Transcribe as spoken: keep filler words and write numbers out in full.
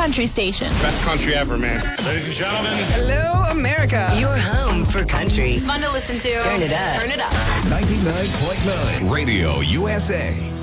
country station. Best country ever, man. Ladies and gentlemen. Hello, America. Your home for country. Fun to listen to. Turn it up. Turn it up. ninety-nine point nine Radio U S A.